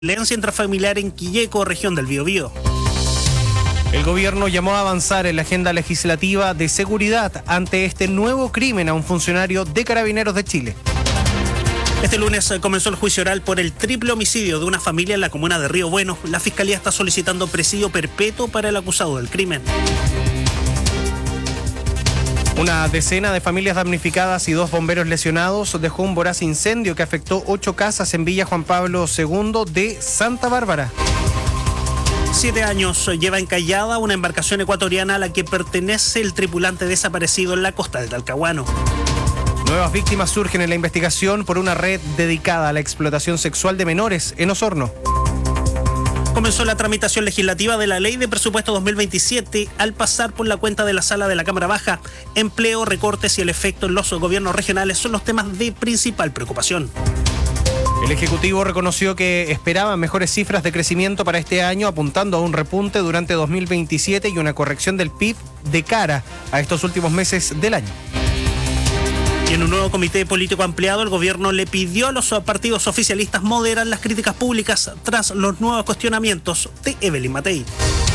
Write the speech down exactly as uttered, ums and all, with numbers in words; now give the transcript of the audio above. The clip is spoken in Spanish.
Violencia intrafamiliar en Quilleco, región del Biobío. El gobierno llamó a avanzar en la agenda legislativa de seguridad ante este nuevo crimen a un funcionario de Carabineros de Chile. Este lunes comenzó el juicio oral por el triple homicidio de una familia en la comuna de Río Bueno. La fiscalía está solicitando presidio perpetuo para el acusado del crimen. Una decena de familias damnificadas y dos bomberos lesionados dejó un voraz incendio que afectó ocho casas en Villa Juan Pablo segundo de Santa Bárbara. Siete años lleva encallada una embarcación ecuatoriana a la que pertenece el tripulante desaparecido en la costa de Talcahuano. Nuevas víctimas surgen en la investigación por una red dedicada a la explotación sexual de menores en Osorno. Comenzó la tramitación legislativa de la Ley de Presupuesto dos mil veintisiete al pasar por la cuenta de la Sala de la Cámara Baja. Empleo, recortes y el efecto en los gobiernos regionales son los temas de principal preocupación. El Ejecutivo reconoció que esperaban mejores cifras de crecimiento para este año, apuntando a un repunte durante dos mil veintisiete y una corrección del P I B de cara a estos últimos meses del año. Y en un nuevo comité político ampliado, el gobierno le pidió a los partidos oficialistas moderar las críticas públicas tras los nuevos cuestionamientos de Evelyn Matei.